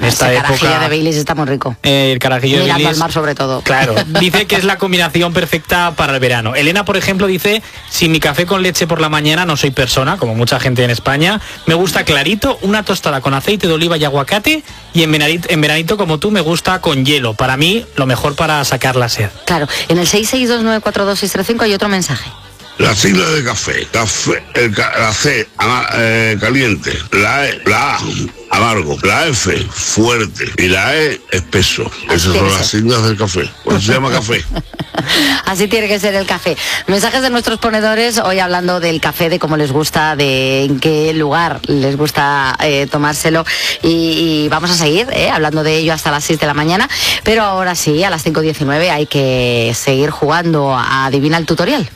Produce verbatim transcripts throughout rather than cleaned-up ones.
esta Ese época. El carajillo de Baileys está muy rico. Eh, el carajillo Mirando de Baileys. al mar sobre todo. Claro, dice que es la combinación perfecta para el verano. Elena, por ejemplo, dice, sin mi café con leche por la mañana no soy persona, como mucha gente en España. Me gusta clarito, una tostada con aceite de oliva y aguacate, y en veranito, en veranito como tú me gusta con hielo. Para mí, lo mejor para sacar la sed. Claro, en el seis seis dos nueve cuatro dos seis tres cinco hay otro mensaje. La sigla de café, café el, la C, ama, eh, caliente, la E, la A, amargo, la F, fuerte, y la E, espeso. Esas son las siglas del café. Por eso se llama café. Así tiene que ser el café. Mensajes de nuestros ponedores, hoy hablando del café, de cómo les gusta, de en qué lugar les gusta eh, tomárselo. Y, y vamos a seguir eh, hablando de ello hasta las seis de la mañana. Pero ahora sí, a las cinco diecinueve hay que seguir jugando a Adivina el Tutorial.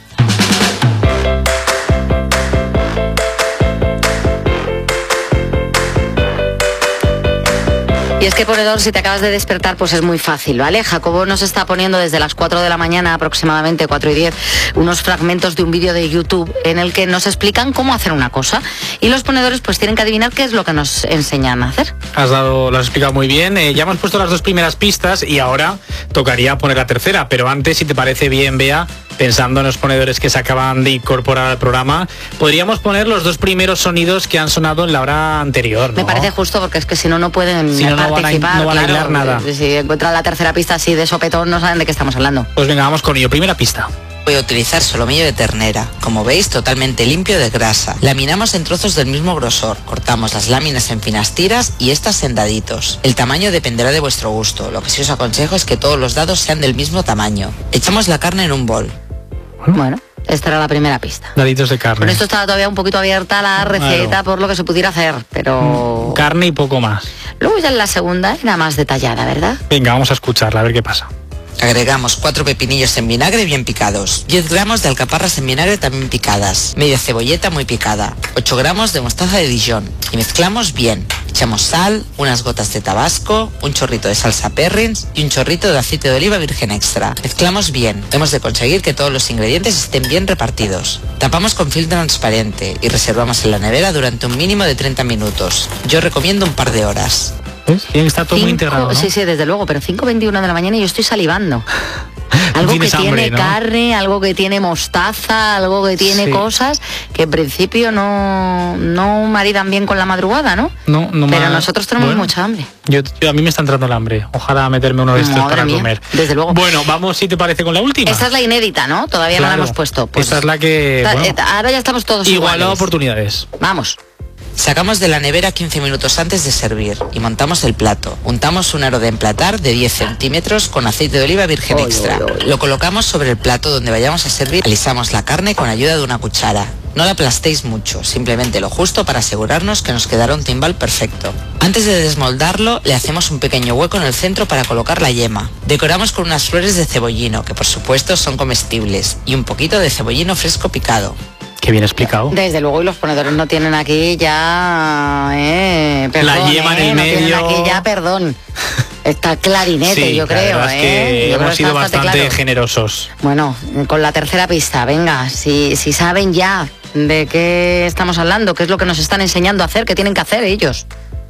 Y es que, ponedor, si te acabas de despertar, pues es muy fácil, ¿vale? Jacobo nos está poniendo desde las cuatro de la mañana, aproximadamente cuatro y diez, unos fragmentos de un vídeo de YouTube en el que nos explican cómo hacer una cosa. Y los ponedores pues tienen que adivinar qué es lo que nos enseñan a hacer. Has dado, lo has explicado muy bien. Eh, ya hemos puesto las dos primeras pistas y ahora tocaría poner la tercera. Pero antes, si te parece bien, Bea, pensando en los ponedores que se acaban de incorporar al programa, podríamos poner los dos primeros sonidos que han sonado en la hora anterior, ¿no? Me parece justo, porque es que si no, no pueden si no, no participar. Van a, no van a claro, hilar nada. Si encuentran la tercera pista así de sopetón, no saben de qué estamos hablando. Pues venga, vamos con ello. Primera pista. Voy a utilizar solomillo de ternera, como veis totalmente limpio de grasa. Laminamos en trozos del mismo grosor, cortamos las láminas en finas tiras y estas en daditos. El tamaño dependerá de vuestro gusto, lo que sí os aconsejo es que todos los dados sean del mismo tamaño. Echamos la carne en un bol. Bueno, esta era la primera pista. Daditos de carne. Con esto estaba todavía un poquito abierta la receta, claro, por lo que se pudiera hacer, pero... Carne y poco más. Luego ya en la segunda era más detallada, ¿verdad? Venga, vamos a escucharla, a ver qué pasa. Agregamos cuatro pepinillos en vinagre bien picados, diez gramos de alcaparras en vinagre también picadas, media cebolleta muy picada, ocho gramos de mostaza de Dijon y mezclamos bien. Echamos sal, unas gotas de tabasco, un chorrito de salsa Perrins y un chorrito de aceite de oliva virgen extra. Mezclamos bien. Hemos de conseguir que todos los ingredientes estén bien repartidos. Tapamos con film transparente y reservamos en la nevera durante un mínimo de treinta minutos. Yo recomiendo un par de horas. ¿Ves? Bien, está todo Cinco, muy integrado, ¿no? Sí, sí, desde luego, pero cinco veintiuno de la mañana y yo estoy salivando. Algo que hambre, tiene ¿no? carne, algo que tiene mostaza, algo que tiene sí. cosas que en principio no, no maridan bien con la madrugada, ¿no? No, no. Pero más... nosotros tenemos bueno, mucha hambre. Yo, yo, a mí me está entrando el hambre. Ojalá meterme uno de estos Madre para mía, comer. Desde luego. Bueno, vamos, si te parece, con la última. Esta es la inédita, ¿no? Todavía claro, no la hemos puesto. Pues esta es la que... Ta, bueno, ahora ya estamos todos igual iguales. Oportunidades. Vamos. Sacamos de la nevera quince minutos antes de servir y montamos el plato. Untamos un aro de emplatar de diez centímetros con aceite de oliva virgen oy, extra. Oy, oy. Lo colocamos sobre el plato donde vayamos a servir. Alisamos la carne con ayuda de una cuchara. No la aplastéis mucho, simplemente lo justo para asegurarnos que nos quedará un timbal perfecto. Antes de desmoldarlo, le hacemos un pequeño hueco en el centro para colocar la yema. Decoramos con unas flores de cebollino, que por supuesto son comestibles, y un poquito de cebollino fresco picado. Qué bien explicado. Desde luego, y los ponedores no tienen aquí ya... Eh, perdón, la yema eh, en el no medio. Tienen aquí ya, perdón. Está clarinete, sí, yo creo. La verdad es eh. que yo hemos creo sido bastante, bastante claro. generosos. Bueno, con la tercera pista, venga, si, si saben ya de qué estamos hablando, qué es lo que nos están enseñando a hacer, qué tienen que hacer ellos.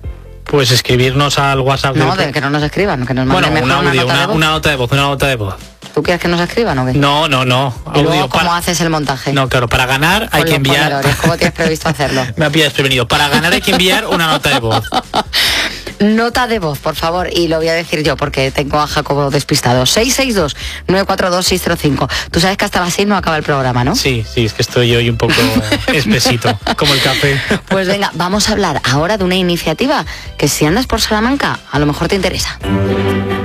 Pues escribirnos al WhatsApp. No, de que no nos escriban, que nos manden bueno, mejor un audio, una, nota una, una nota de voz, una nota de voz. ¿Tú quieres que nos escriban o qué? No, no, no. ¿Y audio, luego cómo para... haces el montaje? No, claro, para ganar hay Con que enviar... Ponedores, ¿cómo tienes previsto hacerlo? Me ha pillado desprevenido. Para ganar hay que enviar una nota de voz. Nota de voz, por favor, y lo voy a decir yo porque tengo a Jacobo despistado. seis seis dos nueve cuatro dos seis cero cinco. Tú sabes que hasta las seis no acaba el programa, ¿no? Sí, sí, es que estoy hoy un poco espesito, como el café. Pues venga, vamos a hablar ahora de una iniciativa que si andas por Salamanca, a lo mejor te interesa.